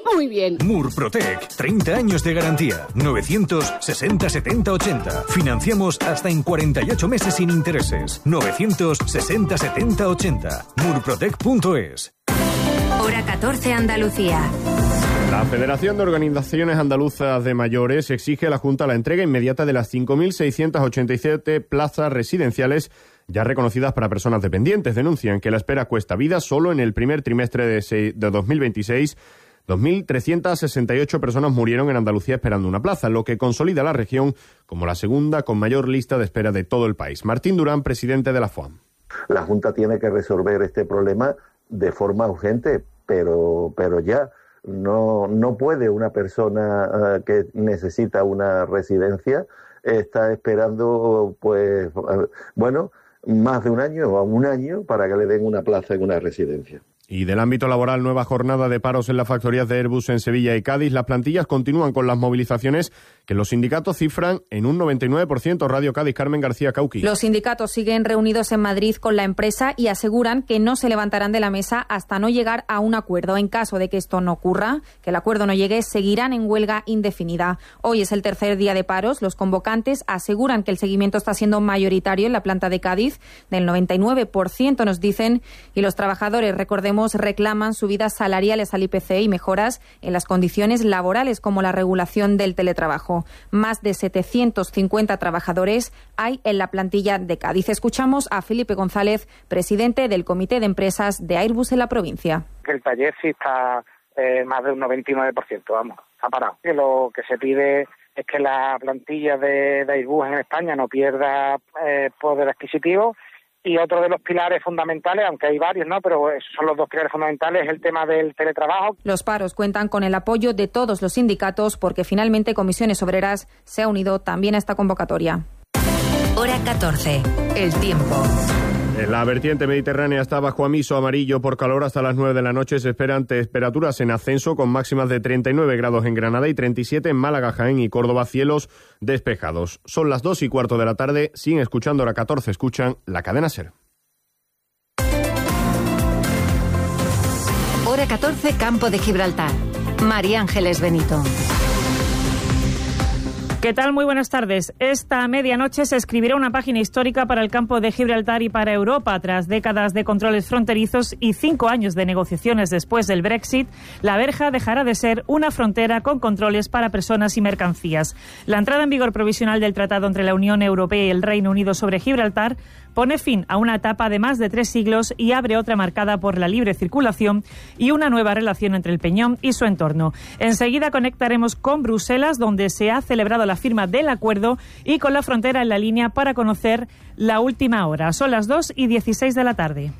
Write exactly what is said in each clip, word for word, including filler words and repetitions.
Muy bien. Murprotec, treinta años de garantía. novecientos sesenta setenta ochenta. Financiamos hasta en cuarenta y ocho meses sin intereses. novecientos sesenta setenta ochenta. murprotec punto es. Hora catorce, Andalucía. La Federación de Organizaciones Andaluzas de Mayores exige a la Junta la entrega inmediata de las cinco mil seiscientas ochenta y siete plazas residenciales ya reconocidas para personas dependientes. Denuncian que la espera cuesta vida. Solo en el primer trimestre de, de dos mil veintiséis, dos mil trescientas sesenta y ocho personas murieron en Andalucía esperando una plaza, lo que consolida la región como la segunda con mayor lista de espera de todo el país. Martín Durán, presidente de la F O A M. La Junta tiene que resolver este problema de forma urgente, pero, pero ya. No, no puede una persona uh, que necesita una residencia estar esperando, pues, uh, bueno, más de un año o un año para que le den una plaza en una residencia. Y del ámbito laboral, nueva jornada de paros en las factorías de Airbus en Sevilla y Cádiz. Las plantillas continúan con las movilizaciones que los sindicatos cifran en un noventa y nueve por ciento. Radio Cádiz, Carmen García Cauqui. Los sindicatos siguen reunidos en Madrid con la empresa y aseguran que no se levantarán de la mesa hasta no llegar a un acuerdo. En caso de que esto no ocurra, que el acuerdo no llegue, seguirán en huelga indefinida. Hoy es el tercer día de paros. Los convocantes aseguran que el seguimiento está siendo mayoritario en la planta de Cádiz, del noventa y nueve por ciento nos dicen, y los trabajadores, recordemos, reclaman subidas salariales al I P C y mejoras en las condiciones laborales como la regulación del teletrabajo. Más de setecientos cincuenta trabajadores hay en la plantilla de Cádiz. Escuchamos a Felipe González, presidente del Comité de Empresas de Airbus en la provincia. Que el taller sí está eh, más de un noventa y nueve por ciento, vamos, ha parado. Que lo que se pide es que la plantilla de, de Airbus en España no pierda eh, poder adquisitivo. Y otro de los pilares fundamentales, aunque hay varios, ¿no? Pero esos son los dos pilares fundamentales, es el tema del teletrabajo. Los paros cuentan con el apoyo de todos los sindicatos porque finalmente Comisiones Obreras se ha unido también a esta convocatoria. Hora catorce. El tiempo. La vertiente mediterránea está bajo aviso amarillo por calor hasta las nueve de la noche. Se esperan temperaturas en ascenso con máximas de treinta y nueve grados en Granada y treinta y siete en Málaga, Jaén y Córdoba, cielos despejados. Son las dos y cuarto de la tarde. Siguen escuchando Hora catorce. Escuchan la cadena SER. Hora catorce, Campo de Gibraltar. María Ángeles Benito. ¿Qué tal? Muy buenas tardes. Esta medianoche se escribirá una página histórica para el campo de Gibraltar y para Europa. Tras décadas de controles fronterizos y cinco años de negociaciones después del Brexit, la verja dejará de ser una frontera con controles para personas y mercancías. La entrada en vigor provisional del Tratado entre la Unión Europea y el Reino Unido sobre Gibraltar pone fin a una etapa de más de tres siglos y abre otra marcada por la libre circulación y una nueva relación entre el Peñón y su entorno. Enseguida conectaremos con Bruselas, donde se ha celebrado la firma del acuerdo, y con la frontera en la línea para conocer la última hora. Son las dos y dieciséis de la tarde.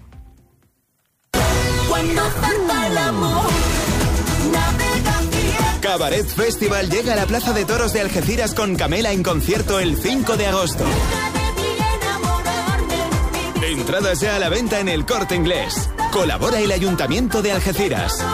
Cabaret Festival llega a la Plaza de Toros de Algeciras con Camela en concierto el cinco de agosto. Entradas ya a la venta en El Corte Inglés. Colabora el Ayuntamiento de Algeciras.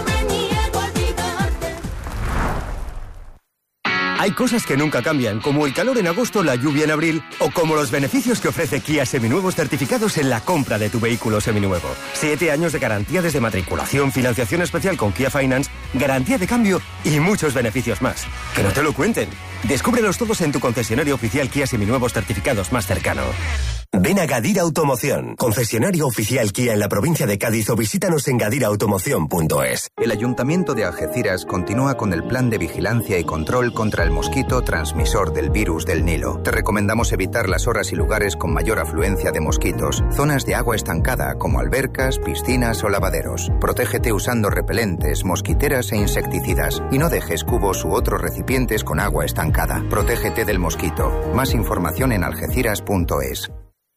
Hay cosas que nunca cambian, como el calor en agosto, la lluvia en abril, o como los beneficios que ofrece Kia Seminuevos certificados en la compra de tu vehículo seminuevo. Siete años de garantía desde matriculación, financiación especial con Kia Finance, garantía de cambio y muchos beneficios más. Que no te lo cuenten. Descúbrelos todos en tu concesionario oficial Kia Seminuevos certificados más cercano. Ven a Gadira Automoción, concesionario oficial Kia en la provincia de Cádiz, o visítanos en gadira automoción punto es. El Ayuntamiento de Algeciras continúa con el plan de vigilancia y control contra el mosquito transmisor del virus del Nilo. Te recomendamos evitar las horas y lugares con mayor afluencia de mosquitos, zonas de agua estancada como albercas, piscinas o lavaderos. Protégete usando repelentes, mosquiteras e insecticidas y no dejes cubos u otros recipientes con agua estancada. Protégete del mosquito. Más información en algeciras punto es.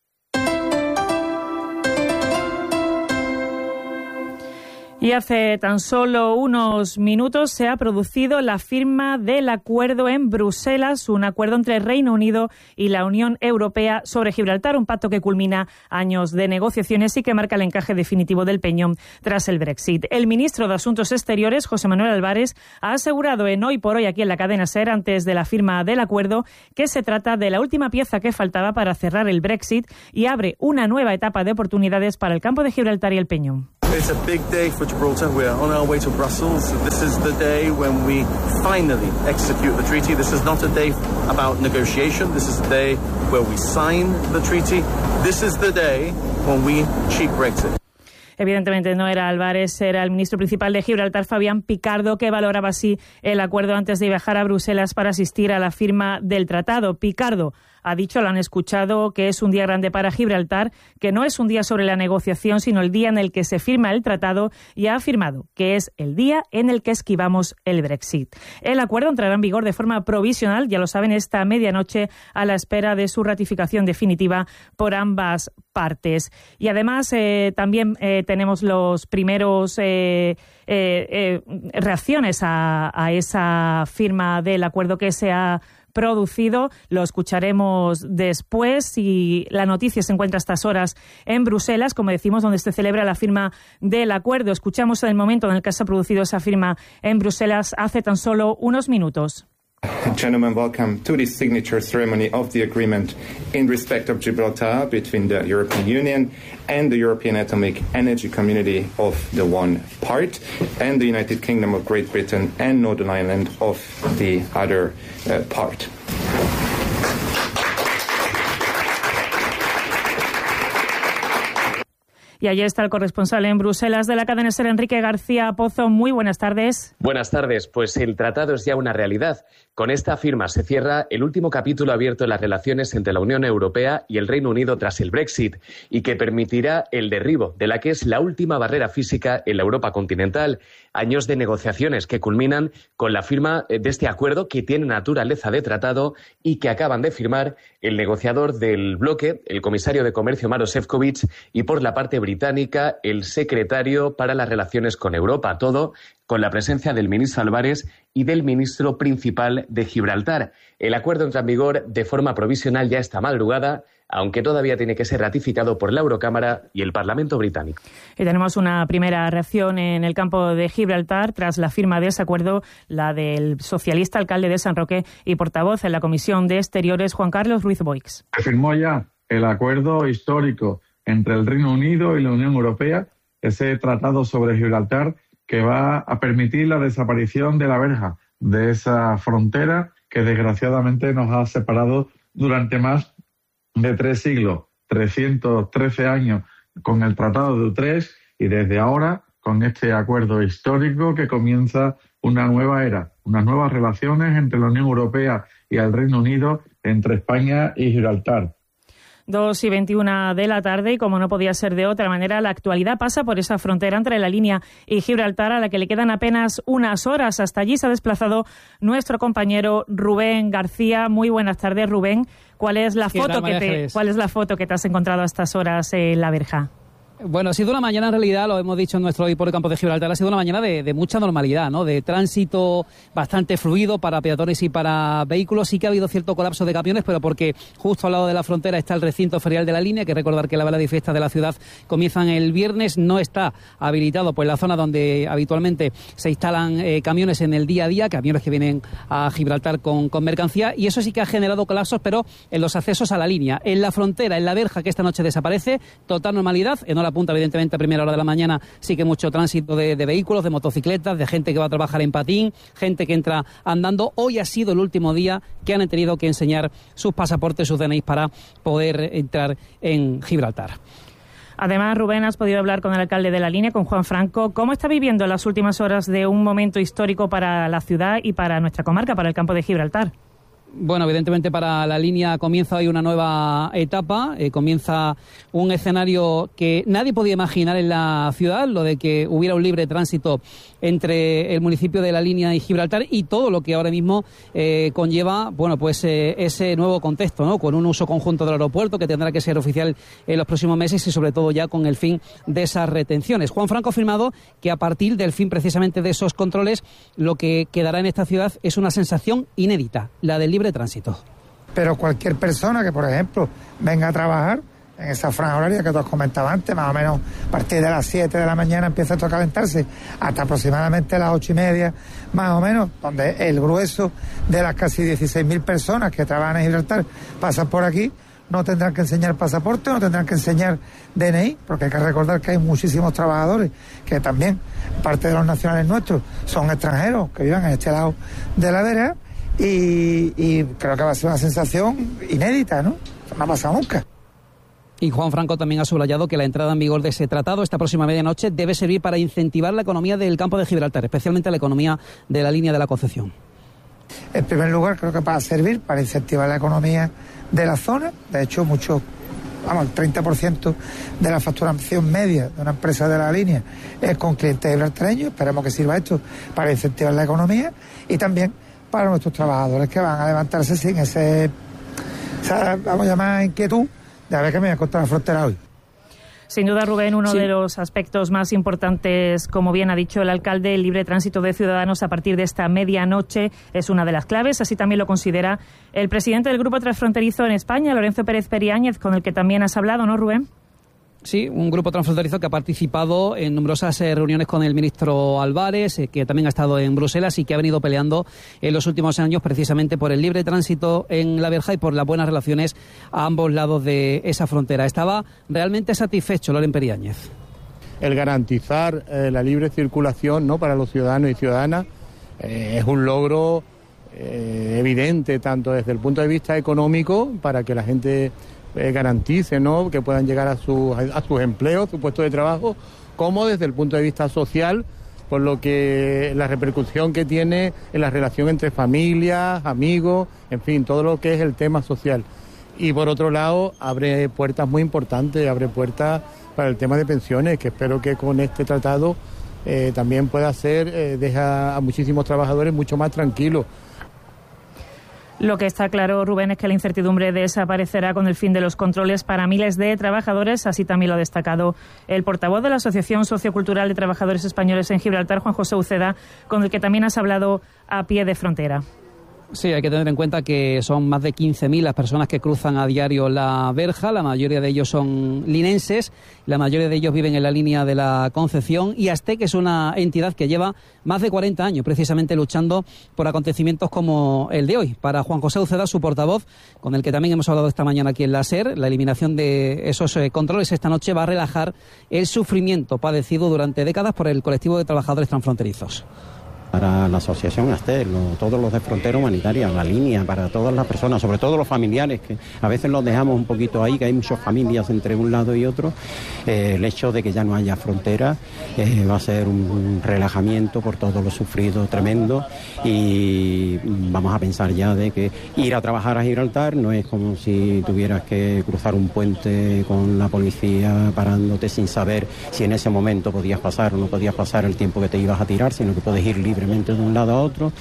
Y hace tan solo unos minutos se ha producido la firma del acuerdo en Bruselas, un acuerdo entre el Reino Unido y la Unión Europea sobre Gibraltar, un pacto que culmina años de negociaciones y que marca el encaje definitivo del Peñón tras el Brexit. El ministro de Asuntos Exteriores, José Manuel Álvarez, ha asegurado en Hoy por Hoy aquí en la cadena SER, antes de la firma del acuerdo, que se trata de la última pieza que faltaba para cerrar el Brexit y abre una nueva etapa de oportunidades para el campo de Gibraltar y el Peñón. It's a big day for Gibraltar. We're on our way to Brussels. This is the day when we finally execute the treaty. This is not a day about negotiation. This is a day where we sign the treaty. This is the day when we cheat Brexit. Evidentemente no era Álvarez, era el ministro principal de Gibraltar, Fabián Picardo, que valoraba así el acuerdo antes de viajar a Bruselas para asistir a la firma del tratado. Picardo ha dicho, lo han escuchado, que es un día grande para Gibraltar, que no es un día sobre la negociación, sino el día en el que se firma el tratado, y ha afirmado que es el día en el que esquivamos el Brexit. El acuerdo entrará en vigor de forma provisional, ya lo saben, esta medianoche, a la espera de su ratificación definitiva por ambas partes. Y además eh, también eh, tenemos los primeros eh, eh, eh, reacciones a, a esa firma del acuerdo que se ha producido. Lo escucharemos después. Y la noticia se encuentra a estas horas en Bruselas, como decimos, donde se celebra la firma del acuerdo. Escuchamos el momento en el que se ha producido esa firma en Bruselas hace tan solo unos minutos. Gentlemen, welcome to this signature ceremony of the agreement in respect of Gibraltar between the European Union and the European Atomic Energy Community of the one part, and the United Kingdom of Great Britain and Northern Ireland of the other uh, part. Y allí está el corresponsal en Bruselas de la cadena SER, Enrique García Pozo. Muy buenas tardes. Buenas tardes. Pues el tratado es ya una realidad. Con esta firma se cierra el último capítulo abierto en las relaciones entre la Unión Europea y el Reino Unido tras el Brexit, y que permitirá el derribo de la que es la última barrera física en la Europa continental. Años de negociaciones que culminan con la firma de este acuerdo, que tiene naturaleza de tratado y que acaban de firmar el negociador del bloque, el comisario de Comercio Maroš Šefčovič, y por la parte británica el secretario para las relaciones con Europa. Todo con la presencia del ministro Álvarez y del ministro principal de Gibraltar. El acuerdo entra en vigor de forma provisional ya esta madrugada, aunque todavía tiene que ser ratificado por la Eurocámara y el Parlamento británico. Y tenemos una primera reacción en el campo de Gibraltar tras la firma de ese acuerdo, la del socialista alcalde de San Roque y portavoz en la Comisión de Exteriores, Juan Carlos Ruiz Boix. Se firmó ya el acuerdo histórico entre el Reino Unido y la Unión Europea, ese tratado sobre Gibraltar que va a permitir la desaparición de la verja, de esa frontera que desgraciadamente nos ha separado durante más de tres siglos, trescientos trece años con el Tratado de Utrecht, y desde ahora con este acuerdo histórico que comienza una nueva era, unas nuevas relaciones entre la Unión Europea y el Reino Unido, entre España y Gibraltar. Dos y veintiuna de la tarde, y como no podía ser de otra manera, la actualidad pasa por esa frontera entre la línea y Gibraltar, a la que le quedan apenas unas horas. Hasta allí se ha desplazado nuestro compañero Rubén García. Muy buenas tardes, Rubén. ¿Cuál es la foto que te, cuál es la foto que te has encontrado a estas horas en la verja? Bueno, ha sido una mañana, en realidad, lo hemos dicho en nuestro Hipódromo Campo de Gibraltar, ha sido una mañana de, de mucha normalidad, ¿no? De tránsito bastante fluido para peatones y para vehículos. Sí que ha habido cierto colapso de camiones, pero porque justo al lado de la frontera está el recinto ferial de la línea. Hay que recordar que la velada y fiesta de la ciudad comienzan el viernes. No está habilitado pues la zona donde habitualmente se instalan eh, camiones en el día a día, camiones que vienen a Gibraltar con, con mercancía, y eso sí que ha generado colapsos, pero en los accesos a la línea. En la frontera, en la verja, que esta noche desaparece, total normalidad. En hora punta, evidentemente, a primera hora de la mañana sí que mucho tránsito de, de vehículos, de motocicletas, de gente que va a trabajar en patín, gente que entra andando. Hoy ha sido el último día que han tenido que enseñar sus pasaportes, sus D N Is para poder entrar en Gibraltar. Además, Rubén, has podido hablar con el alcalde de la línea, con Juan Franco. ¿Cómo está viviendo las últimas horas de un momento histórico para la ciudad y para nuestra comarca, para el campo de Gibraltar? Bueno, evidentemente para la línea comienza hoy una nueva etapa, eh, comienza un escenario que nadie podía imaginar en la ciudad, lo de que hubiera un libre tránsito entre el municipio de La Línea y Gibraltar, y todo lo que ahora mismo eh, conlleva, bueno, pues eh, ese nuevo contexto, ¿no? Con un uso conjunto del aeropuerto que tendrá que ser oficial en los próximos meses, y sobre todo ya con el fin de esas retenciones. Juan Franco ha afirmado que a partir del fin precisamente de esos controles, lo que quedará en esta ciudad es una sensación inédita, la del libre de tránsito. Pero cualquier persona que, por ejemplo, venga a trabajar en esa franja horaria que tú has comentado antes, más o menos a partir de las siete de la mañana empieza esto a calentarse, hasta aproximadamente las ocho y media, más o menos, donde el grueso de las casi dieciséis mil personas que trabajan en Gibraltar pasan por aquí, no tendrán que enseñar pasaporte, no tendrán que enseñar D N I, porque hay que recordar que hay muchísimos trabajadores que también, parte de los nacionales nuestros, son extranjeros que viven en este lado de la vereda, y, y creo que va a ser una sensación inédita, ¿no? No ha pasado nunca. Y Juan Franco también ha subrayado que la entrada en vigor de ese tratado esta próxima medianoche debe servir para incentivar la economía del campo de Gibraltar, especialmente la economía de la línea de la Concepción. En primer lugar, creo que para servir, para incentivar la economía de la zona. De hecho, mucho, vamos, el treinta por ciento de la facturación media de una empresa de la línea es con clientes gibraltareños. Esperemos que sirva esto para incentivar la economía y también para nuestros trabajadores que van a levantarse sin ese, esa, vamos a llamar, inquietud de a ver qué me voy a encontrar la frontera hoy. Sin duda, Rubén, uno sí. de los aspectos más importantes, como bien ha dicho el alcalde, el libre tránsito de ciudadanos a partir de esta medianoche es una de las claves. Así también lo considera el presidente del Grupo Transfronterizo en España, Lorenzo Pérez Periáñez, con el que también has hablado, ¿no, Rubén? Sí, un grupo transfronterizo que ha participado en numerosas eh, reuniones con el ministro Álvarez, eh, que también ha estado en Bruselas y que ha venido peleando en los últimos años precisamente por el libre tránsito en la verja y por las buenas relaciones a ambos lados de esa frontera. Estaba realmente satisfecho Loren Periáñez. El garantizar eh, la libre circulación, ¿no?, para los ciudadanos y ciudadanas eh, es un logro eh, evidente tanto desde el punto de vista económico para que la gente Eh, garantice, ¿no?, que puedan llegar a, su, a sus empleos, su puesto de trabajo, como desde el punto de vista social, por lo que la repercusión que tiene en la relación entre familias, amigos, en fin, todo lo que es el tema social. Y por otro lado, abre puertas muy importantes, abre puertas para el tema de pensiones, que espero que con este tratado eh, también pueda ser, eh, deja a muchísimos trabajadores mucho más tranquilos. Lo que está claro, Rubén, es que la incertidumbre desaparecerá con el fin de los controles para miles de trabajadores. Así también lo ha destacado el portavoz de la Asociación Sociocultural de Trabajadores Españoles en Gibraltar, Juan José Uceda, con el que también has hablado a pie de frontera. Sí, hay que tener en cuenta que son más de quince mil las personas que cruzan a diario la verja. La mayoría de ellos son linenses, la mayoría de ellos viven en la línea de la Concepción, y Astec es una entidad que lleva más de cuarenta años precisamente luchando por acontecimientos como el de hoy. Para Juan José Uceda, su portavoz, con el que también hemos hablado esta mañana aquí en la SER, la eliminación de esos eh, controles esta noche va a relajar el sufrimiento padecido durante décadas por el colectivo de trabajadores transfronterizos. Para la asociación Astec, lo, todos los de frontera humanitaria, la línea, para todas las personas, sobre todo los familiares, que a veces los dejamos un poquito ahí, que hay muchas familias entre un lado y otro. Eh, el hecho de que ya no haya frontera eh, va a ser un, un relajamiento por todo lo sufrido tremendo, y vamos a pensar ya de que ir a trabajar a Gibraltar no es como si tuvieras que cruzar un puente con la policía parándote sin saber si en ese momento podías pasar o no podías pasar el tiempo que te ibas a tirar, sino que puedes ir libre de un lado a otro.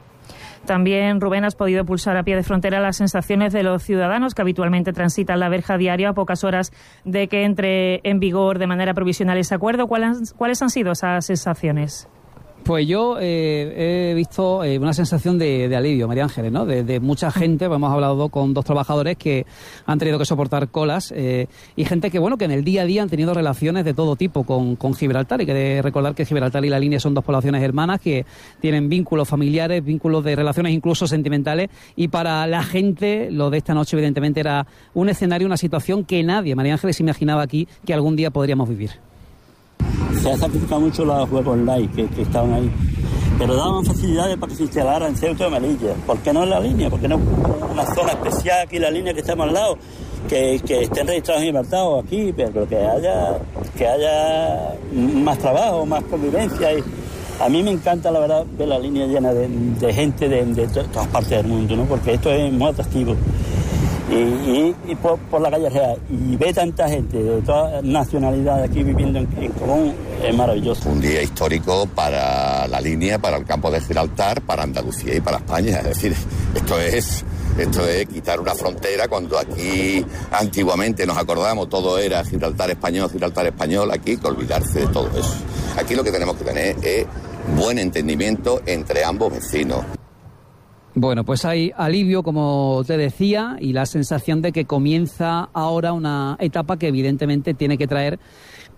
También, Rubén, has podido pulsar a pie de frontera las sensaciones de los ciudadanos que habitualmente transitan la verja diaria a pocas horas de que entre en vigor de manera provisional ese acuerdo. ¿Cuáles, cuáles han sido esas sensaciones? Pues yo eh, he visto eh, una sensación de, de alivio, María Ángeles, ¿no? De, de mucha gente. Hemos hablado con dos trabajadores que han tenido que soportar colas eh, y gente que, bueno, que en el día a día han tenido relaciones de todo tipo con, con Gibraltar. Hay que recordar que Gibraltar y la línea son dos poblaciones hermanas que tienen vínculos familiares, vínculos de relaciones incluso sentimentales, y para la gente lo de esta noche evidentemente era un escenario, una situación que nadie, María Ángeles, imaginaba aquí que algún día podríamos vivir. Se ha sacrificado mucho los juegos online que, que estaban ahí, pero daban facilidades para que se instalara en Ceuta y Melilla. ¿Por qué no en la línea? ¿Por qué no una zona especial aquí, la línea que estamos al lado, que, que estén registrados en Gibraltar o aquí, pero que haya, que haya más trabajo, más convivencia? Y a mí me encanta, la verdad, ver la línea llena de, de gente de, de todas partes del mundo, ¿no? Porque esto es muy atractivo. Y, y, y por, por la calle Real, y ve tanta gente de todas nacionalidades aquí viviendo en, en común, es maravilloso. Un día histórico para la línea, para el campo de Gibraltar, para Andalucía y para España. Es decir, esto es, esto es quitar una frontera cuando aquí antiguamente nos acordamos todo era Gibraltar español, Gibraltar español. Aquí hay que olvidarse de todo eso. Aquí lo que tenemos que tener es buen entendimiento entre ambos vecinos. Bueno, pues hay alivio, como te decía, y la sensación de que comienza ahora una etapa que evidentemente tiene que traer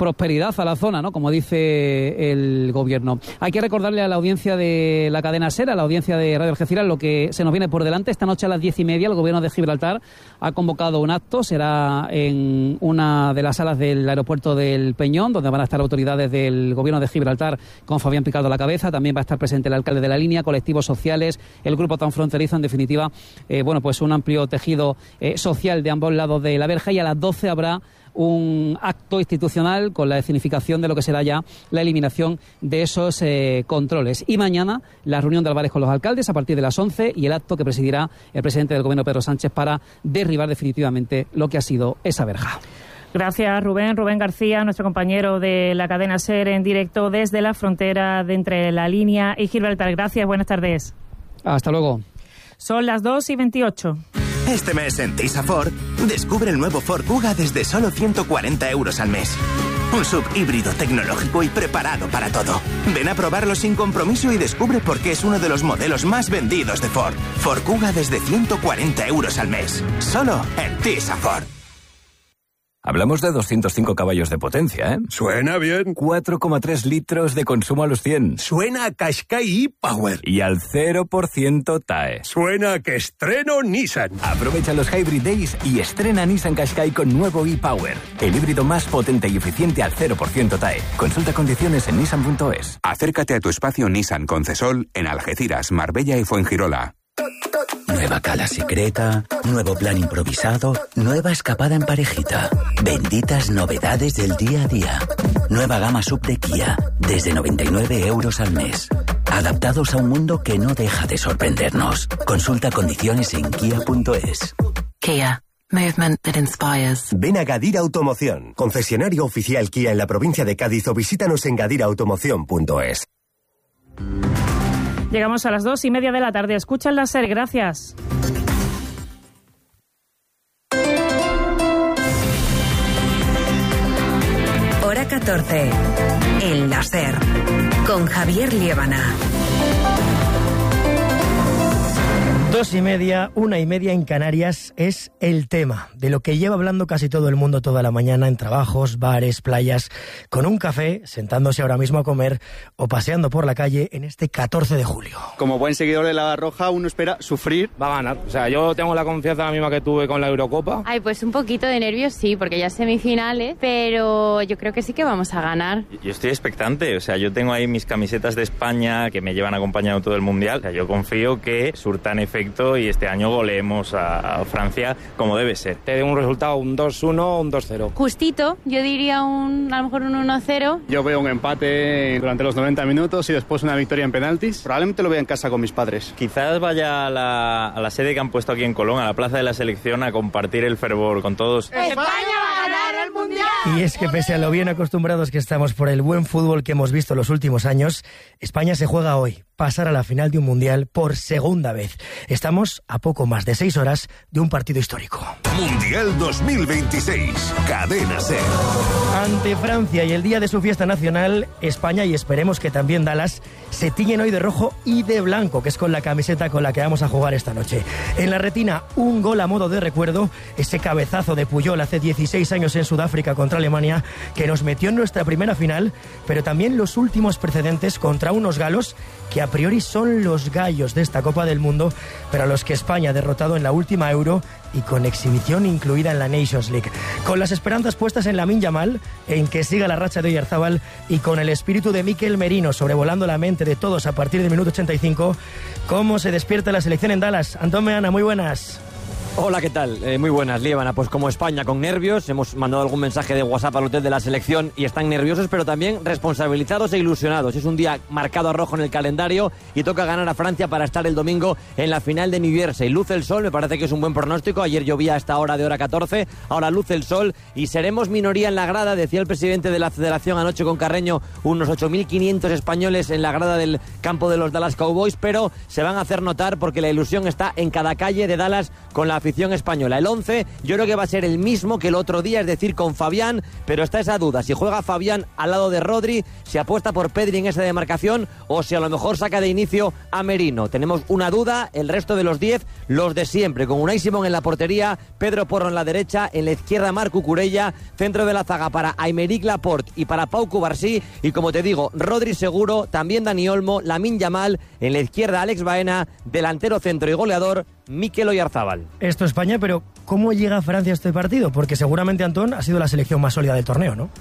prosperidad a la zona, ¿no? Como dice el gobierno. Hay que recordarle a la audiencia de la cadena SER, a la audiencia de Radio Algeciras, lo que se nos viene por delante. Esta noche a las diez y media el gobierno de Gibraltar ha convocado un acto, será en una de las salas del aeropuerto del Peñón, donde van a estar autoridades del gobierno de Gibraltar con Fabián Picardo a la cabeza. También va a estar presente el alcalde de la línea, colectivos sociales, el grupo tan fronterizo, en definitiva, eh, bueno, pues un amplio tejido eh, social de ambos lados de la verja, y a las doce habrá un acto institucional con la escenificación de lo que será ya la eliminación de esos eh, controles. Y mañana la reunión de Álvarez con los alcaldes a partir de las once y el acto que presidirá el presidente del gobierno, Pedro Sánchez, para derribar definitivamente lo que ha sido esa verja. Gracias, Rubén. Rubén García, nuestro compañero de la cadena SER en directo desde la frontera de entre la línea y Gibraltar. Gracias, buenas tardes. Hasta luego. Son las dos y veintiocho. Este mes en Tisa Ford, descubre el nuevo Ford Kuga desde solo ciento cuarenta euros al mes. Un sub híbrido tecnológico y preparado para todo. Ven a probarlo sin compromiso y descubre por qué es uno de los modelos más vendidos de Ford. Ford Kuga desde ciento cuarenta euros al mes. Solo en Tisa Ford. Hablamos de doscientos cinco caballos de potencia, ¿eh? Suena bien. cuatro coma tres litros de consumo a los cien. Suena a Qashqai e-Power. Y al cero por ciento T A E. Suena a que estreno Nissan. Aprovecha los Hybrid Days y estrena Nissan Qashqai con nuevo e-Power. El híbrido más potente y eficiente al cero por ciento T A E. Consulta condiciones en nissan punto es. Acércate a tu espacio Nissan Concesol en Algeciras, Marbella y Fuengirola. Nueva cala secreta, nuevo plan improvisado, nueva escapada en parejita. Benditas novedades del día a día. Nueva gama sub de Kia, desde noventa y nueve euros al mes. Adaptados a un mundo que no deja de sorprendernos. Consulta condiciones en kia punto es. Kia. Movement that inspires. Ven a Gadir Automoción, concesionario oficial Kia en la provincia de Cádiz, o visítanos en gadir automoción punto es. Llegamos a las dos y media de la tarde. Escuchan la SER, gracias. Hora catorce. En la SER. Con Javier Liébana. Dos y media, una y media en Canarias es el tema de lo que lleva hablando casi todo el mundo toda la mañana en trabajos, bares, playas, con un café, sentándose ahora mismo a comer o paseando por la calle en este catorce de julio. Como buen seguidor de la Roja, uno espera sufrir. Va a ganar. O sea, yo tengo la confianza la misma que tuve con la Eurocopa. Ay, pues un poquito de nervios sí, porque ya es semifinales, pero yo creo que sí que vamos a ganar. Yo estoy expectante, o sea, yo tengo ahí mis camisetas de España que me llevan acompañado todo el Mundial. O sea, yo confío que surtan efecto y este año goleemos a, a Francia como debe ser. Te doy un resultado, un dos uno, un dos cero. Justito, yo diría un, a lo mejor un uno cero. Yo veo un empate durante los noventa minutos y después una victoria en penaltis. Probablemente lo vea en casa con mis padres. Quizás vaya a la, a la sede que han puesto aquí en Colón, a la Plaza de la Selección, a compartir el fervor con todos. ¡España va a ganar el Mundial! Y es que pese a lo bien acostumbrados que estamos por el buen fútbol que hemos visto los últimos años, España se juega hoy pasar a la final de un Mundial por segunda vez. Estamos a poco más de seis horas de un partido histórico. Mundial dos mil veintiséis, Cadena SER. Ante Francia y el día de su fiesta nacional, España, y esperemos que también Dallas, se tiñen hoy de rojo y de blanco, que es con la camiseta con la que vamos a jugar esta noche. En la retina, un gol a modo de recuerdo, ese cabezazo de Puyol hace dieciséis años en Sudáfrica contra Alemania, que nos metió en nuestra primera final, pero también los últimos precedentes contra unos galos que a priori son los gallos de esta Copa del Mundo, pero a los que España ha derrotado en la última Euro y con exhibición incluida en la Nations League. Con las esperanzas puestas en Lamine Yamal, en que siga la racha de Oyarzabal, y con el espíritu de Mikel Merino sobrevolando la mente de todos a partir del minuto ochenta y cinco, ¿cómo se despierta la selección en Dallas? Antón Meana, muy buenas. Hola, ¿qué tal? Eh, muy buenas, Liébana. Pues como España, con nervios, hemos mandado algún mensaje de WhatsApp al hotel de la selección y están nerviosos, pero también responsabilizados e ilusionados. Es un día marcado a rojo en el calendario y toca ganar a Francia para estar el domingo en la final de New Jersey. Luce el sol, me parece que es un buen pronóstico. Ayer llovía a esta hora de hora catorce, ahora luce el sol y seremos minoría en la grada, decía el presidente de la federación anoche con Carreño, unos ocho mil quinientos españoles en la grada del campo de los Dallas Cowboys, pero se van a hacer notar porque la ilusión está en cada calle de Dallas con la afición española. El once yo creo que va a ser el mismo que el otro día, es decir, con Fabián, pero está esa duda, si juega Fabián al lado de Rodri, si apuesta por Pedri en esa demarcación o si a lo mejor saca de inicio a Merino. Tenemos una duda, el resto de los diez, los de siempre, con Unai Simón en la portería, Pedro Porro en la derecha, en la izquierda Marc Cucurella, centro de la zaga para Aymeric Laporte y para Pau Cubarsí, y como te digo, Rodri seguro, también Dani Olmo, Lamine Yamal, en la izquierda Alex Baena, delantero centro y goleador Mikel Oyarzabal. Esto España, pero ¿cómo llega Francia a este partido? Porque seguramente, Antón, ha sido la selección más sólida del torneo, ¿no?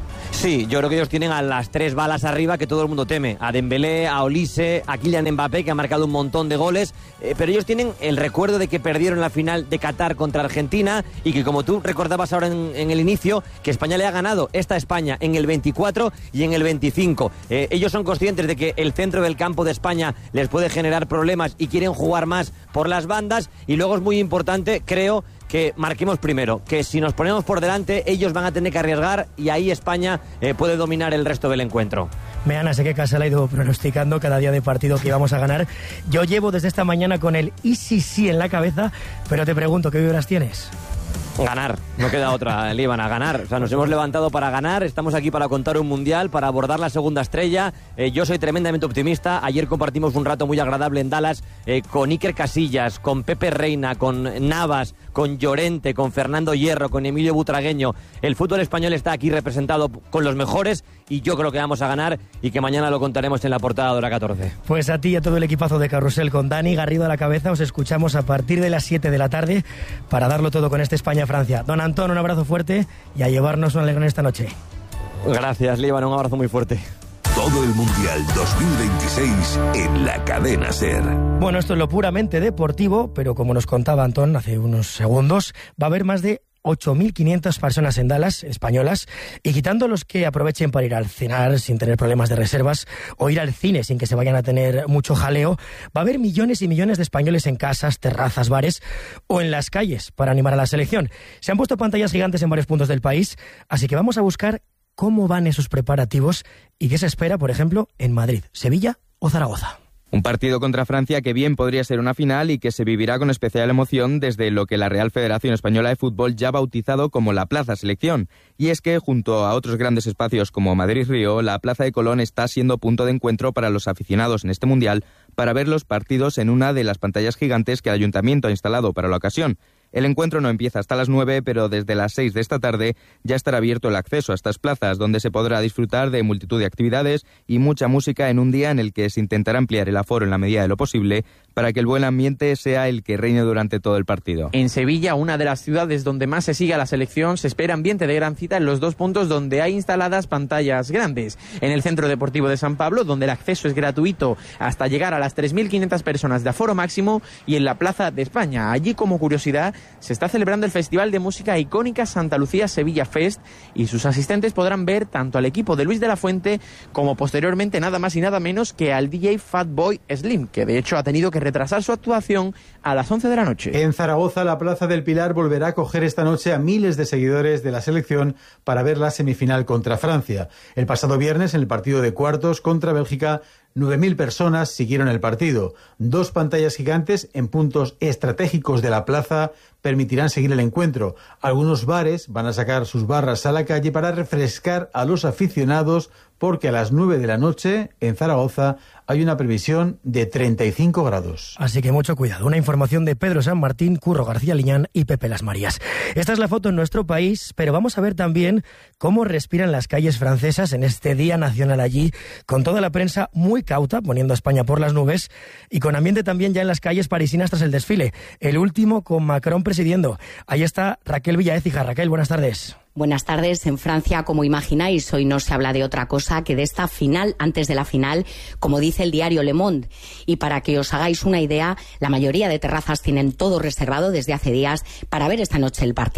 Sí, yo creo que ellos tienen a las tres balas arriba que todo el mundo teme. A Dembélé, a Olise, a Kylian Mbappé, que ha marcado un montón de goles. Eh, pero ellos tienen el recuerdo de que perdieron la final de Qatar contra Argentina y que, como tú recordabas ahora en, en el inicio, que España le ha ganado esta España en el veinticuatro y en el veinticinco. Eh, ellos son conscientes de que el centro del campo de España les puede generar problemas y quieren jugar más por las bandas. Y luego es muy importante, creo, que marquemos primero, que si nos ponemos por delante ellos van a tener que arriesgar y ahí España eh, puede dominar el resto del encuentro. Meana, sé que Casal ha ido pronosticando cada día de partido que íbamos a ganar. Yo llevo desde esta mañana con el y sí sí en la cabeza, pero te pregunto, ¿qué vibras tienes? Ganar, no queda otra, Líbana, ganar. O sea, nos hemos levantado para ganar, estamos aquí para contar un mundial, para abordar la segunda estrella. Eh, yo soy tremendamente optimista. Ayer compartimos un rato muy agradable en Dallas eh, con Iker Casillas, con Pepe Reina, con Navas, con Llorente, con Fernando Hierro, con Emilio Butragueño. El fútbol español está aquí representado con los mejores y yo creo que vamos a ganar y que mañana lo contaremos en la portada de Hora catorce. Pues a ti y a todo el equipazo de Carrusel con Dani Garrido a la cabeza os escuchamos a partir de las siete de la tarde para darlo todo con este España-Francia. Don Antón, un abrazo fuerte y a llevarnos un alegrón esta noche. Gracias, Líbano, un abrazo muy fuerte. Todo el Mundial dos mil veintiséis en la cadena SER. Bueno, esto es lo puramente deportivo, pero como nos contaba Antón hace unos segundos, va a haber más de ocho mil quinientas personas en Dallas, españolas, y quitando los que aprovechen para ir al cenar sin tener problemas de reservas o ir al cine sin que se vayan a tener mucho jaleo, va a haber millones y millones de españoles en casas, terrazas, bares o en las calles para animar a la selección. Se han puesto pantallas gigantes en varios puntos del país, así que vamos a buscar cómo van esos preparativos y qué se espera, por ejemplo, en Madrid, Sevilla o Zaragoza. Un partido contra Francia que bien podría ser una final y que se vivirá con especial emoción desde lo que la Real Federación Española de Fútbol ya ha bautizado como la Plaza Selección. Y es que, junto a otros grandes espacios como Madrid-Río, la Plaza de Colón está siendo punto de encuentro para los aficionados en este Mundial para ver los partidos en una de las pantallas gigantes que el Ayuntamiento ha instalado para la ocasión. El encuentro no empieza hasta las nueve, pero desde las seis de esta tarde ya estará abierto el acceso a estas plazas, donde se podrá disfrutar de multitud de actividades y mucha música en un día en el que se intentará ampliar el aforo en la medida de lo posible para que el buen ambiente sea el que reine durante todo el partido. En Sevilla, una de las ciudades donde más se sigue a la selección, se espera ambiente de gran cita en los dos puntos donde hay instaladas pantallas grandes. En el Centro Deportivo de San Pablo, donde el acceso es gratuito hasta llegar a las tres mil quinientas personas de aforo máximo, y en la Plaza de España. Allí, como curiosidad, se está celebrando el Festival de Música Icónica Santa Lucía Sevilla Fest y sus asistentes podrán ver tanto al equipo de Luis de la Fuente como posteriormente nada más y nada menos que al D J Fatboy Slim, que de hecho ha tenido que retrasar su actuación a las once de la noche. En Zaragoza, la Plaza del Pilar volverá a acoger esta noche a miles de seguidores de la selección para ver la semifinal contra Francia. El pasado viernes, en el partido de cuartos contra Bélgica, nueve mil personas siguieron el partido. Dos pantallas gigantes en puntos estratégicos de la plaza permitirán seguir el encuentro. Algunos bares van a sacar sus barras a la calle para refrescar a los aficionados, porque a las nueve de la noche en Zaragoza hay una previsión de treinta y cinco grados. Así que mucho cuidado. Una información de Pedro San Martín, Curro García Liñán y Pepe Las Marías. Esta es la foto en nuestro país, pero vamos a ver también cómo respiran las calles francesas en este Día Nacional allí, con toda la prensa muy cauta, poniendo a España por las nubes, y con ambiente también ya en las calles parisinas tras el desfile. El último con Macron presidiendo. Ahí está Raquel Villaécija. Raquel, buenas tardes. Buenas tardes. En Francia, como imagináis, hoy no se habla de otra cosa que de esta final antes de la final, como dice el diario Le Monde. Y para que os hagáis una idea, la mayoría de terrazas tienen todo reservado desde hace días para ver esta noche el partido.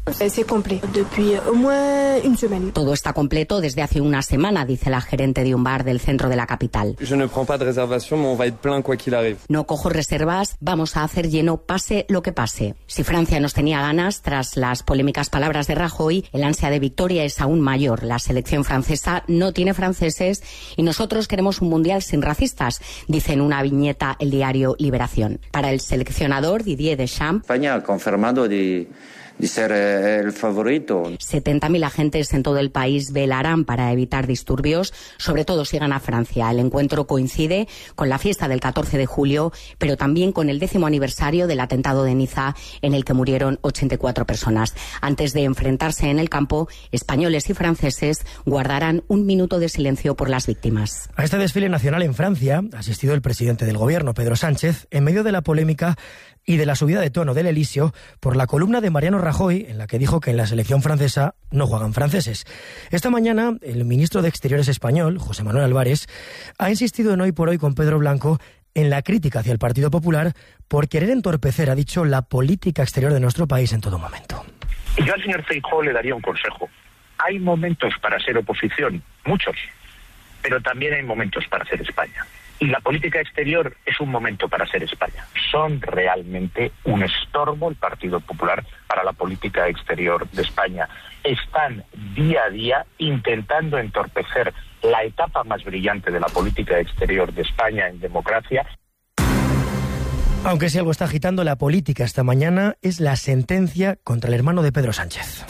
Todo está completo desde hace una semana, dice la gerente de un bar del centro de la capital. No cojo reservas, vamos a hacer lleno pase lo que pase. Si Francia nos tenía ganas, tras las polémicas palabras de Rajoy, el ansia de victoria es aún mayor. La selección francesa no tiene franceses y nosotros queremos un mundial sin racistas, dice en una viñeta el diario Liberación. Para el seleccionador Didier Deschamps, España ha confirmado de... de ser el favorito. setenta mil agentes en todo el país velarán para evitar disturbios, sobre todo si gana Francia. El encuentro coincide con la fiesta del catorce de julio, pero también con el décimo aniversario del atentado de Niza, en el que murieron ochenta y cuatro personas. Antes de enfrentarse en el campo, españoles y franceses guardarán un minuto de silencio por las víctimas. A este desfile nacional en Francia ha asistido el presidente del gobierno, Pedro Sánchez, en medio de la polémica y de la subida de tono del Elíseo por la columna de Mariano Rajoy, en la que dijo que en la selección francesa no juegan franceses. Esta mañana, el ministro de Exteriores español, José Manuel Álvarez, ha insistido en Hoy por Hoy con Pedro Blanco en la crítica hacia el Partido Popular por querer entorpecer, ha dicho, la política exterior de nuestro país en todo momento. Yo al señor Feijóo le daría un consejo. Hay momentos para ser oposición, muchos, pero también hay momentos para ser España. Y la política exterior es un momento para ser España. Son realmente un estorbo el Partido Popular para la política exterior de España. Están día a día intentando entorpecer la etapa más brillante de la política exterior de España en democracia. Aunque si algo está agitando la política esta mañana es la sentencia contra el hermano de Pedro Sánchez.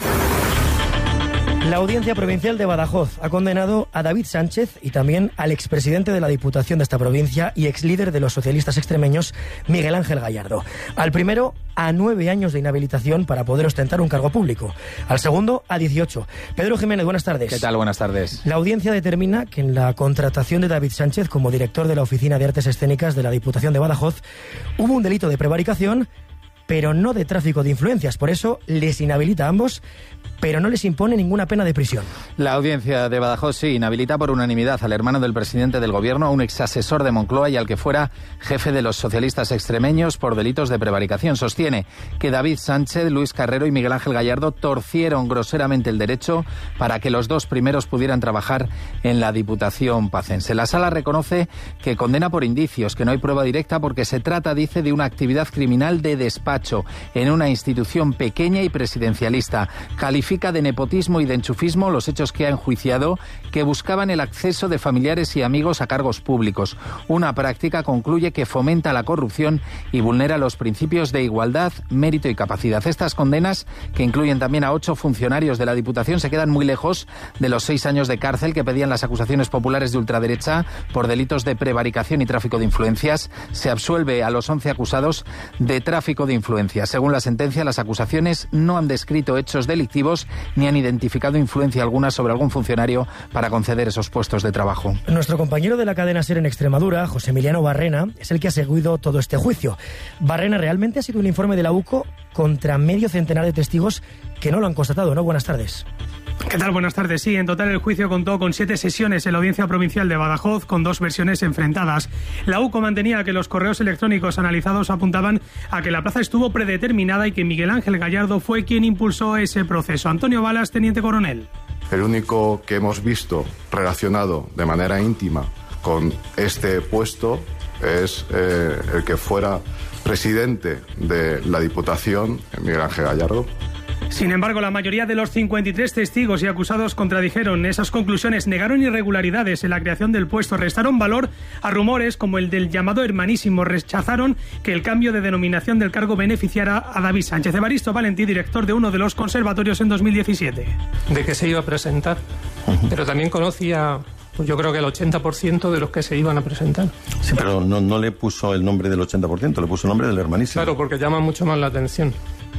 La Audiencia Provincial de Badajoz ha condenado a David Sánchez y también al expresidente de la Diputación de esta provincia y exlíder de los socialistas extremeños, Miguel Ángel Gallardo. Al primero, a nueve años de inhabilitación para poder ostentar un cargo público. Al segundo, a dieciocho. Pedro Jiménez, buenas tardes. ¿Qué tal? Buenas tardes. La audiencia determina que en la contratación de David Sánchez como director de la Oficina de Artes Escénicas de la Diputación de Badajoz hubo un delito de prevaricación, pero no de tráfico de influencias. Por eso les inhabilita a ambos, pero no les impone ninguna pena de prisión. La audiencia de Badajoz sí inhabilita por unanimidad al hermano del presidente del gobierno, a un exasesor de Moncloa y al que fuera jefe de los socialistas extremeños por delitos de prevaricación. Sostiene que David Sánchez, Luis Carrero y Miguel Ángel Gallardo torcieron groseramente el derecho para que los dos primeros pudieran trabajar en la Diputación pacense. La sala reconoce que condena por indicios, que no hay prueba directa porque se trata, dice, de una actividad criminal de despacho en una institución pequeña y presidencialista. Califica de nepotismo y de enchufismo los hechos que ha enjuiciado, que buscaban el acceso de familiares y amigos a cargos públicos. Una práctica, concluye, que fomenta la corrupción y vulnera los principios de igualdad, mérito y capacidad. Estas condenas, que incluyen también a ocho funcionarios de la Diputación, se quedan muy lejos de los seis años de cárcel que pedían las acusaciones populares de ultraderecha por delitos de prevaricación y tráfico de influencias. Se absuelve a los once acusados de tráfico de influencias. Según la sentencia, las acusaciones no han descrito hechos delictivos ni han identificado influencia alguna sobre algún funcionario para conceder esos puestos de trabajo. Nuestro compañero de la cadena SER en Extremadura, José Emiliano Barrena, es el que ha seguido todo este juicio. Barrena, realmente ha sido un informe de la U C O contra medio centenar de testigos que no lo han constatado, ¿no? Buenas tardes. ¿Qué tal? Buenas tardes. Sí, en total el juicio contó con siete sesiones en la Audiencia Provincial de Badajoz, con dos versiones enfrentadas. La U C O mantenía que los correos electrónicos analizados apuntaban a que la plaza estuvo predeterminada y que Miguel Ángel Gallardo fue quien impulsó ese proceso. Antonio Balas, teniente coronel. El único que hemos visto relacionado de manera íntima con este puesto es eh, el que fuera presidente de la Diputación, Miguel Ángel Gallardo. Sin embargo, la mayoría de los cincuenta y tres testigos y acusados contradijeron esas conclusiones, negaron irregularidades en la creación del puesto, restaron valor a rumores como el del llamado hermanísimo, rechazaron que el cambio de denominación del cargo beneficiara a David Sánchez. Evaristo Valentí, director de uno de los conservatorios en dos mil diecisiete. De que se iba a presentar, uh-huh. Pero también conocía, pues yo creo que el ochenta por ciento de los que se iban a presentar. Sí, pero no, no le puso el nombre del ochenta por ciento, le puso el nombre del hermanísimo. Claro, porque llama mucho más la atención.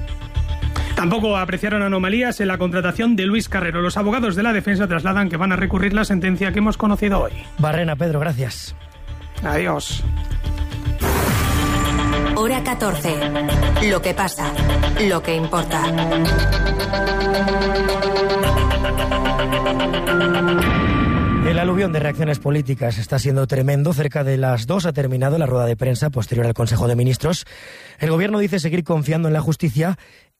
Tampoco apreciaron anomalías en la contratación de Luis Carrero. Los abogados de la defensa trasladan que van a recurrir la sentencia que hemos conocido hoy. Barrena, Pedro, gracias. Adiós. Hora catorce. Lo que pasa, lo que importa. El aluvión de reacciones políticas está siendo tremendo. Cerca de las dos ha terminado la rueda de prensa posterior al Consejo de Ministros. El Gobierno dice seguir confiando en la justicia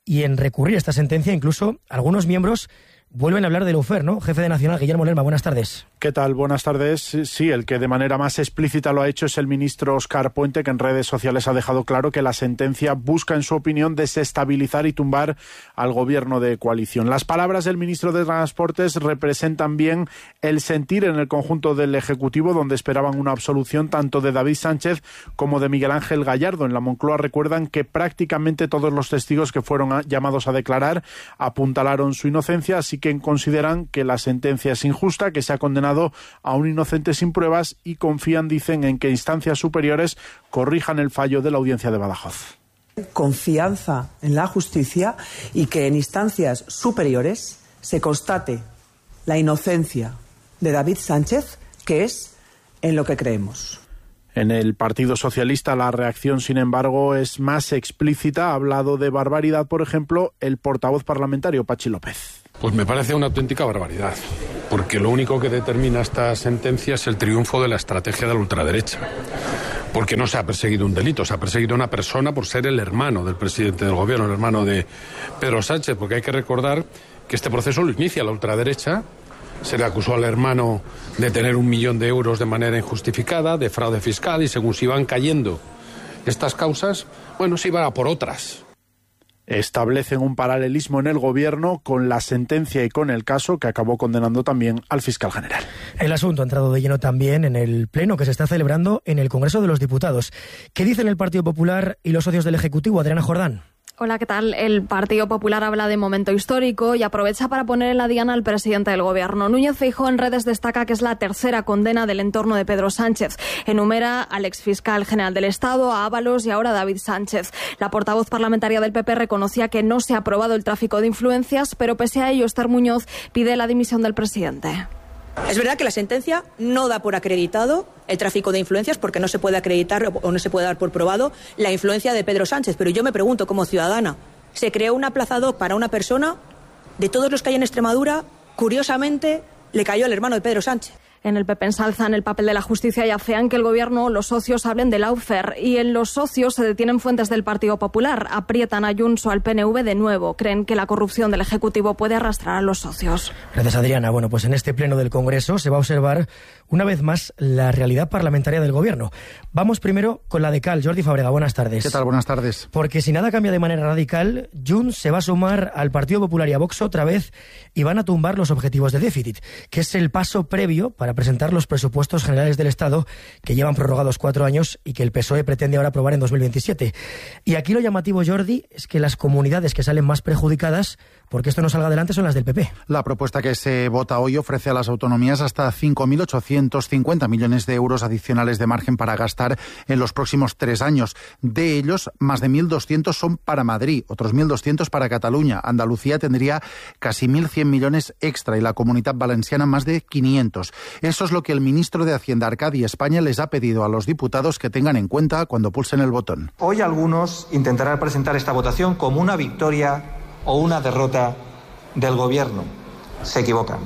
y en recurrir esta sentencia incluso algunos miembros vuelven a hablar de lawfare, ¿no? Jefe de Nacional, Guillermo Lerma, buenas tardes. ¿Qué tal? Buenas tardes. Sí, el que de manera más explícita lo ha hecho es el ministro Óscar Puente, que en redes sociales ha dejado claro que la sentencia busca, en su opinión, desestabilizar y tumbar al gobierno de coalición. Las palabras del ministro de Transportes representan bien el sentir en el conjunto del Ejecutivo, donde esperaban una absolución tanto de David Sánchez como de Miguel Ángel Gallardo. En la Moncloa recuerdan que prácticamente todos los testigos que fueron a, llamados a declarar apuntalaron su inocencia, así que consideran que la sentencia es injusta, que se ha condenado a un inocente sin pruebas y confían, dicen, en que instancias superiores corrijan el fallo de la Audiencia de Badajoz. Confianza en la justicia y que en instancias superiores se constate la inocencia de David Sánchez, que es en lo que creemos. En el Partido Socialista la reacción, sin embargo, es más explícita. Ha hablado de barbaridad, por ejemplo, el portavoz parlamentario Pachi López. Pues me parece una auténtica barbaridad, porque lo único que determina esta sentencia es el triunfo de la estrategia de la ultraderecha. Porque no se ha perseguido un delito, se ha perseguido a una persona por ser el hermano del presidente del gobierno, el hermano de Pedro Sánchez, porque hay que recordar que este proceso lo inicia la ultraderecha. Se le acusó al hermano de tener un millón de euros de manera injustificada, de fraude fiscal, y según se iban cayendo estas causas, bueno, se iban a por otras. Establecen un paralelismo en el gobierno con la sentencia y con el caso, que acabó condenando también al fiscal general. El asunto ha entrado de lleno también en el pleno que se está celebrando en el Congreso de los Diputados. ¿Qué dicen el Partido Popular y los socios del Ejecutivo? Adriana Jordán. Hola, ¿qué tal? El Partido Popular habla de momento histórico y aprovecha para poner en la diana al presidente del Gobierno. Núñez Feijóo en redes destaca que es la tercera condena del entorno de Pedro Sánchez. Enumera al exfiscal general del Estado, a Ábalos y ahora a David Sánchez. La portavoz parlamentaria del P P reconocía que no se ha aprobado el tráfico de influencias, pero pese a ello, Esther Muñoz pide la dimisión del presidente. Es verdad que la sentencia no da por acreditado el tráfico de influencias, porque no se puede acreditar o no se puede dar por probado la influencia de Pedro Sánchez. Pero yo me pregunto, como ciudadana, ¿se creó una plaza ad hoc para una persona? De todos los que hay en Extremadura, curiosamente, le cayó al hermano de Pedro Sánchez. En el P P ensalzan el papel de la justicia y afean que el Gobierno o los socios hablen de lawfare. Y en los socios se detienen fuentes del Partido Popular. Aprietan a Junts o al P N V de nuevo. Creen que la corrupción del Ejecutivo puede arrastrar a los socios. Gracias, Adriana. Bueno, pues en este pleno del Congreso se va a observar una vez más la realidad parlamentaria del Gobierno. Vamos primero con la de Cal. Jordi Fábrega, buenas tardes. ¿Qué tal? Buenas tardes. Porque si nada cambia de manera radical, Junts se va a sumar al Partido Popular y a Vox otra vez y van a tumbar los objetivos de déficit, que es el paso previo para presentar los presupuestos generales del Estado, que llevan prorrogados cuatro años y que el P S O E pretende ahora aprobar en dos mil veintisiete. Y aquí lo llamativo, Jordi, es que las comunidades que salen más perjudicadas porque esto no salga adelante son las del P P. La propuesta que se vota hoy ofrece a las autonomías hasta cinco mil ochocientos cincuenta millones de euros adicionales de margen para gastar en los próximos tres años. De ellos, más de mil doscientos son para Madrid, otros mil doscientos para Cataluña. Andalucía tendría casi mil cien millones extra y la Comunidad Valenciana más de quinientos. Eso es lo que el ministro de Hacienda, Arcadi España, les ha pedido a los diputados que tengan en cuenta cuando pulsen el botón. Hoy algunos intentarán presentar esta votación como una victoria o una derrota del Gobierno. Se equivocan.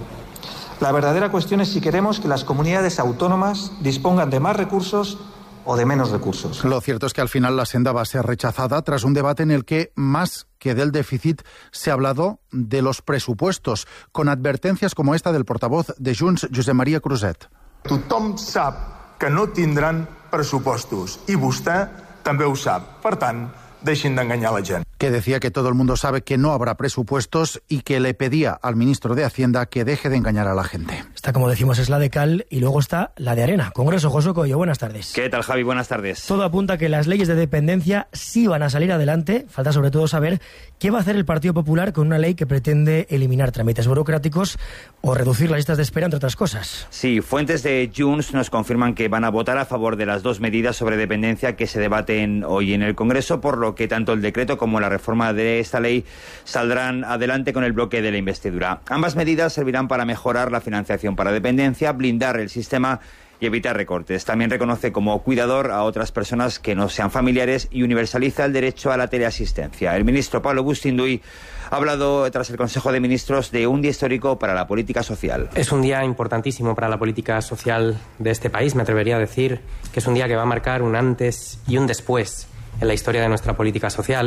La verdadera cuestión es si queremos que las comunidades autónomas dispongan de más recursos o de menos recursos. Lo cierto es que al final la senda va a ser rechazada tras un debate en el que, más que del déficit, se ha hablado de los presupuestos, con advertencias como esta del portavoz de Junts, Josep Maria Cruzet. Tothom sap que no tindran pressupostos i vostè també ho sap. Per tant, deixin d'enganyar la gent. Que decía que todo el mundo sabe que no habrá presupuestos y que le pedía al ministro de Hacienda que deje de engañar a la gente. Esta, como decimos, es la de Cal y luego está la de Arena. Congreso, Josu Coello, buenas tardes. ¿Qué tal, Javi? Buenas tardes. Todo apunta a que las leyes de dependencia sí van a salir adelante. Falta sobre todo saber qué va a hacer el Partido Popular con una ley que pretende eliminar trámites burocráticos o reducir las listas de espera, entre otras cosas. Sí, fuentes de Junts nos confirman que van a votar a favor de las dos medidas sobre dependencia que se debaten hoy en el Congreso, por lo que tanto el decreto como la reforma de esta ley saldrán adelante con el bloque de la investidura. Ambas medidas servirán para mejorar la financiación para dependencia, blindar el sistema y evitar recortes. También reconoce como cuidador a otras personas que no sean familiares y universaliza el derecho a la teleasistencia. El ministro Pablo Bustinduy ha hablado tras el Consejo de Ministros de un día histórico para la política social. Es un día importantísimo para la política social de este país. Me atrevería a decir que es un día que va a marcar un antes y un después en la historia de nuestra política social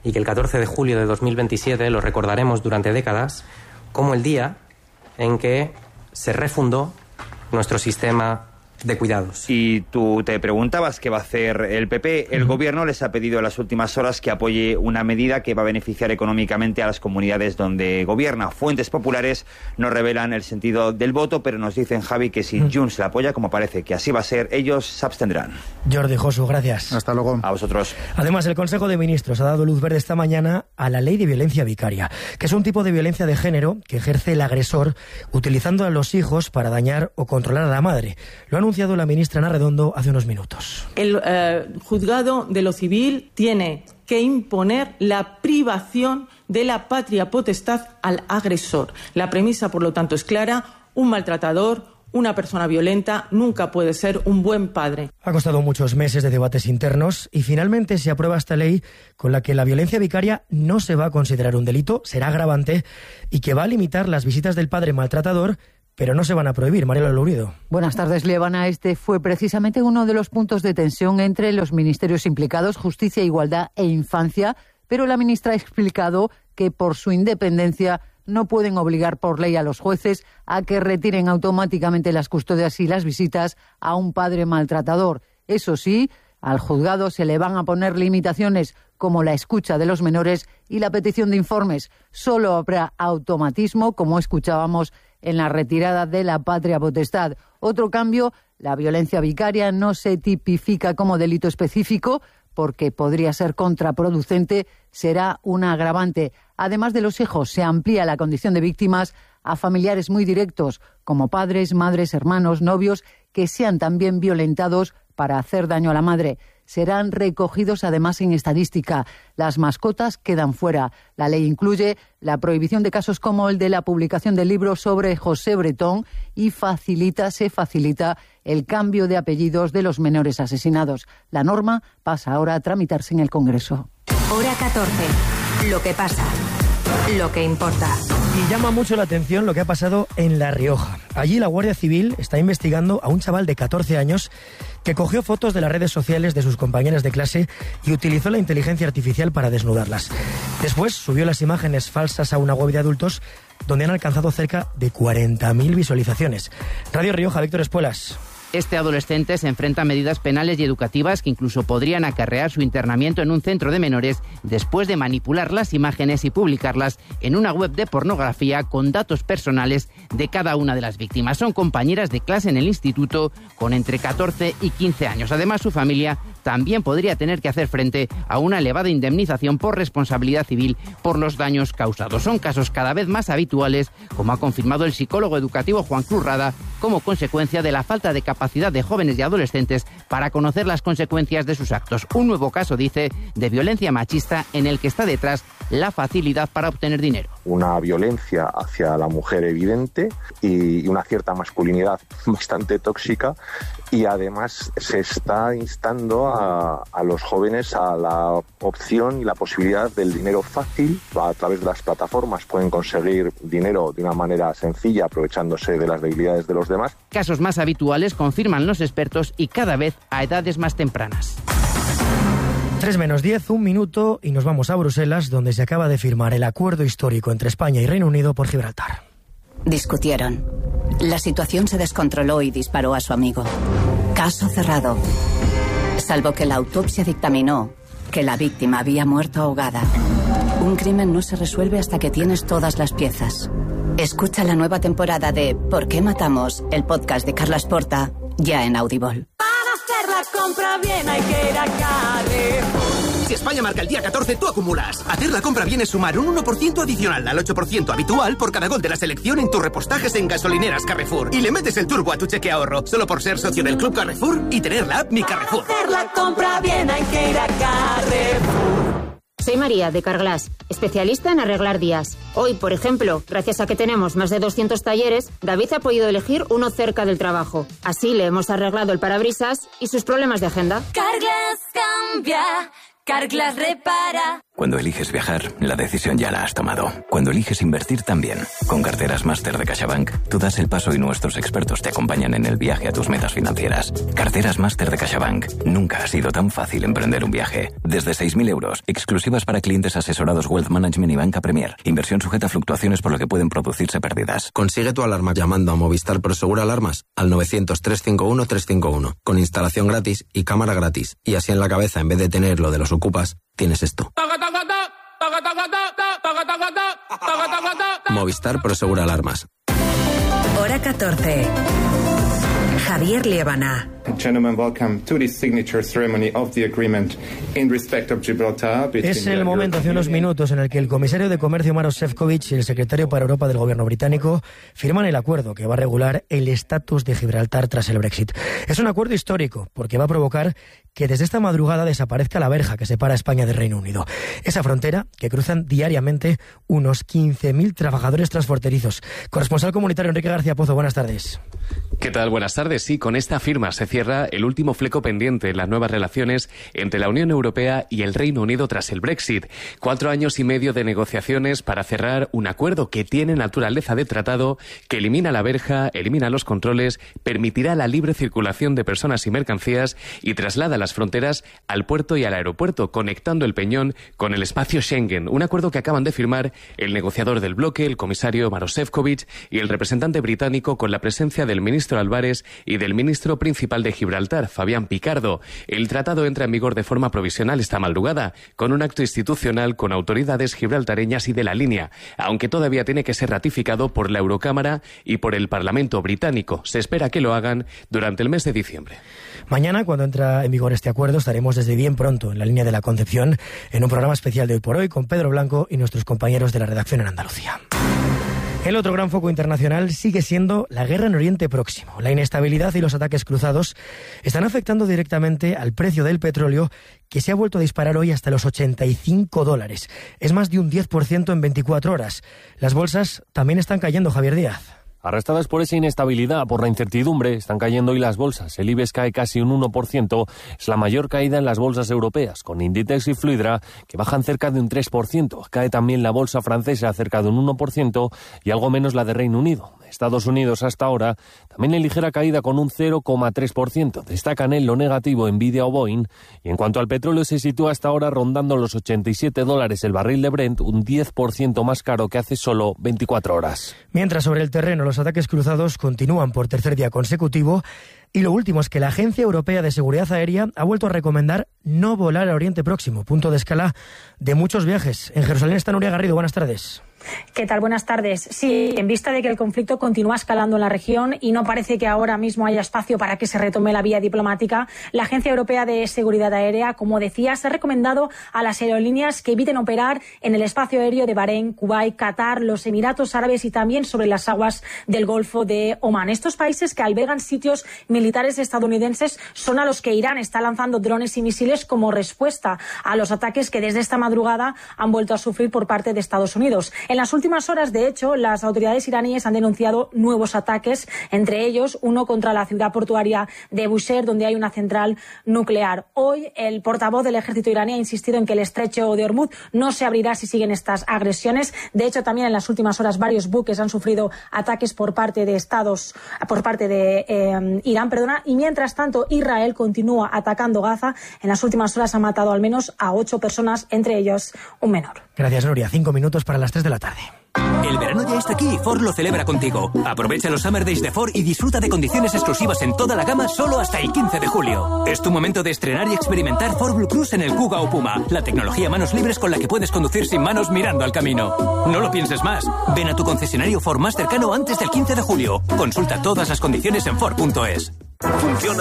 y que el catorce de julio de dos mil veintisiete lo recordaremos durante décadas como el día en que se refundó nuestro sistema de cuidados. Y tú te preguntabas qué va a hacer el P P. El uh-huh. gobierno les ha pedido en las últimas horas que apoye una medida que va a beneficiar económicamente a las comunidades donde gobierna. Fuentes populares nos revelan el sentido del voto, pero nos dicen, Javi, que si uh-huh. Junts la apoya, como parece que así va a ser, ellos se abstendrán. Jordi, Josu, gracias. Hasta luego. A vosotros. Además, el Consejo de Ministros ha dado luz verde esta mañana a la ley de violencia vicaria, que es un tipo de violencia de género que ejerce el agresor utilizando a los hijos para dañar o controlar a la madre. Lo ha anunciado la ministra Ana Redondo hace unos minutos. El eh, juzgado de lo civil tiene que imponer la privación de la patria potestad al agresor. La premisa, por lo tanto, es clara: un maltratador, una persona violenta, nunca puede ser un buen padre. Ha costado muchos meses de debates internos y finalmente se aprueba esta ley con la que la violencia vicaria no se va a considerar un delito, será agravante y que va a limitar las visitas del padre maltratador, pero no se van a prohibir. Mariela Lourido. Buenas tardes, Liebana. Este fue precisamente uno de los puntos de tensión entre los ministerios implicados, Justicia, Igualdad e Infancia, pero la ministra ha explicado que por su independencia no pueden obligar por ley a los jueces a que retiren automáticamente las custodias y las visitas a un padre maltratador. Eso sí, al juzgado se le van a poner limitaciones como la escucha de los menores y la petición de informes. Solo habrá automatismo, como escuchábamos, en la retirada de la patria potestad. Otro cambio, la violencia vicaria no se tipifica como delito específico porque podría ser contraproducente, será un agravante. Además de los hijos, se amplía la condición de víctimas a familiares muy directos, como padres, madres, hermanos, novios, que sean también violentados para hacer daño a la madre. Serán recogidos además en estadística. Las mascotas quedan fuera. La ley incluye la prohibición de casos como el de la publicación del libro sobre José Bretón y facilita, se facilita el cambio de apellidos de los menores asesinados. La norma pasa ahora a tramitarse en el Congreso. Hora catorce. Lo que pasa. Lo que importa. Y llama mucho la atención lo que ha pasado en La Rioja. Allí la Guardia Civil está investigando a un chaval de catorce años que cogió fotos de las redes sociales de sus compañeras de clase y utilizó la inteligencia artificial para desnudarlas. Después subió las imágenes falsas a una web de adultos donde han alcanzado cerca de cuarenta mil visualizaciones. Radio Rioja, Víctor Espuelas. Este adolescente se enfrenta a medidas penales y educativas que incluso podrían acarrear su internamiento en un centro de menores después de manipular las imágenes y publicarlas en una web de pornografía con datos personales de cada una de las víctimas. Son compañeras de clase en el instituto con entre catorce y quince años. Además, su familia también podría tener que hacer frente a una elevada indemnización por responsabilidad civil por los daños causados. Son casos cada vez más habituales, como ha confirmado el psicólogo educativo Juan Cruz Rada, como consecuencia de la falta de capacidad de jóvenes y adolescentes para conocer las consecuencias de sus actos. Un nuevo caso, dice, de violencia machista en el que está detrás la facilidad para obtener dinero. Una violencia hacia la mujer evidente y una cierta masculinidad bastante tóxica, y además se está instando a, a los jóvenes a la opción y la posibilidad del dinero fácil. A través de las plataformas pueden conseguir dinero de una manera sencilla, aprovechándose de las debilidades de los demás. Casos más habituales, confirman los expertos, y cada vez a edades más tempranas. tres menos diez, un minuto, y nos vamos a Bruselas, donde se acaba de firmar el acuerdo histórico entre España y Reino Unido por Gibraltar. Discutieron. La situación se descontroló y disparó a su amigo. Caso cerrado. Salvo que la autopsia dictaminó que la víctima había muerto ahogada. Un crimen no se resuelve hasta que tienes todas las piezas. Escucha la nueva temporada de ¿Por qué matamos?, el podcast de Carlas Porta, ya en Audible. Para hacer la compra bien hay que ir a Carrefour. Si España marca el día catorce, tú acumulas. Hacer la compra bien es sumar un uno por ciento adicional al ocho por ciento habitual por cada gol de la selección en tus repostajes en gasolineras Carrefour. Y le metes el turbo a tu cheque ahorro, solo por ser socio del Club Carrefour y tener la app Mi Carrefour. Para hacer la compra bien hay que ir a Carrefour. Soy María, de Carglass, especialista en arreglar días. Hoy, por ejemplo, gracias a que tenemos más de doscientos talleres, David ha podido elegir uno cerca del trabajo. Así le hemos arreglado el parabrisas y sus problemas de agenda. Carglass cambia, Carglass repara. Cuando eliges viajar, la decisión ya la has tomado. Cuando eliges invertir también. Con Carteras Máster de CaixaBank, tú das el paso y nuestros expertos te acompañan en el viaje a tus metas financieras. Carteras Máster de CaixaBank. Nunca ha sido tan fácil emprender un viaje. Desde seis mil euros, exclusivas para clientes asesorados Wealth Management y Banca Premier. Inversión sujeta a fluctuaciones por lo que pueden producirse pérdidas. Consigue tu alarma llamando a Movistar Prosegura Alarmas al novecientos, trescientos cincuenta y uno, trescientos cincuenta y uno. Con instalación gratis y cámara gratis. Y así en la cabeza, en vez de tener lo de los ocupas, tienes esto. Movistar Prosegura Alarmas. Hora catorce. Javier Liébana. Gentlemen, welcome to the signature ceremony of the agreement in respect of Gibraltar. Es el momento, hace unos minutos, en el que el comisario de Comercio Maroš Šefčovič y el secretario para Europa del gobierno británico firman el acuerdo que va a regular el estatus de Gibraltar tras el Brexit. Es un acuerdo histórico porque va a provocar que desde esta madrugada desaparezca la verja que separa a España del Reino Unido. Esa frontera que cruzan diariamente unos quince mil trabajadores transfronterizos. Corresponsal comunitario Enrique García Pozo, buenas tardes. ¿Qué tal? Buenas tardes. Sí, con esta firma se cierra el último fleco pendiente en las nuevas relaciones entre la Unión Europea y el Reino Unido tras el Brexit. Cuatro años y medio de negociaciones para cerrar un acuerdo que tiene naturaleza de tratado, que elimina la verja, elimina los controles, permitirá la libre circulación de personas y mercancías y traslada las fronteras al puerto y al aeropuerto, conectando el Peñón con el espacio Schengen. Un acuerdo que acaban de firmar el negociador del bloque, el comisario Maroš Šefčovič, y el representante británico, con la presencia del ministro Álvarez y del ministro principal de Gibraltar, Fabián Picardo. El tratado entra en vigor de forma provisional esta madrugada, con un acto institucional con autoridades gibraltareñas y de la línea, aunque todavía tiene que ser ratificado por la Eurocámara y por el Parlamento británico. Se espera que lo hagan durante el mes de diciembre. Mañana, cuando entra en vigor este acuerdo, estaremos desde bien pronto en la línea de la Concepción, en un programa especial de Hoy por Hoy con Pedro Blanco y nuestros compañeros de la redacción en Andalucía. El otro gran foco internacional sigue siendo la guerra en Oriente Próximo. La inestabilidad y los ataques cruzados están afectando directamente al precio del petróleo, que se ha vuelto a disparar hoy hasta los ochenta y cinco dólares. Es más de un diez por ciento en veinticuatro horas. Las bolsas también están cayendo, Javier Díaz. Arrastradas por esa inestabilidad, por la incertidumbre, están cayendo hoy las bolsas. El IBEX cae casi un uno por ciento, es la mayor caída en las bolsas europeas, con Inditex y Fluidra que bajan cerca de un tres por ciento. Cae también la bolsa francesa cerca de un uno por ciento y algo menos la de Reino Unido. Estados Unidos hasta ahora también en ligera caída con un cero coma tres por ciento. Destacan en lo negativo Nvidia o Boeing. Y en cuanto al petróleo, se sitúa hasta ahora rondando los ochenta y siete dólares el barril de Brent, un diez por ciento más caro que hace solo veinticuatro horas. Mientras, sobre el terreno, los ataques cruzados continúan por tercer día consecutivo. Y lo último es que la Agencia Europea de Seguridad Aérea ha vuelto a recomendar no volar a Oriente Próximo, punto de escala de muchos viajes. En Jerusalén está Nuria Garrido. Buenas tardes. ¿Qué tal? Buenas tardes. Sí, en vista de que el conflicto continúa escalando en la región y no parece que ahora mismo haya espacio para que se retome la vía diplomática, la Agencia Europea de Seguridad Aérea, como decías, ha recomendado a las aerolíneas que eviten operar en el espacio aéreo de Bahrein, Kuwait, Qatar, los Emiratos Árabes y también sobre las aguas del Golfo de Omán. Estos países que albergan sitios militares estadounidenses son a los que Irán está lanzando drones y misiles como respuesta a los ataques que desde esta madrugada han vuelto a sufrir por parte de Estados Unidos. En las últimas horas, de hecho, las autoridades iraníes han denunciado nuevos ataques, entre ellos uno contra la ciudad portuaria de Bushehr, donde hay una central nuclear. Hoy, el portavoz del ejército iraní ha insistido en que el estrecho de Hormuz no se abrirá si siguen estas agresiones. De hecho, también en las últimas horas varios buques han sufrido ataques por parte de Estados, por parte de eh, Irán, perdona, y mientras tanto Israel continúa atacando Gaza. En las últimas horas ha matado al menos a ocho personas, entre ellos un menor. Gracias, Nuria. Cinco minutos para las tres de la tarde. El verano ya está aquí y Ford lo celebra contigo. Aprovecha los Summer Days de Ford y disfruta de condiciones exclusivas en toda la gama solo hasta el quince de julio. Es tu momento de estrenar y experimentar Ford Blue Cruise en el Kuga o Puma, la tecnología manos libres con la que puedes conducir sin manos mirando al camino. No lo pienses más. Ven a tu concesionario Ford más cercano antes del quince de julio. Consulta todas las condiciones en Ford punto es. Funciona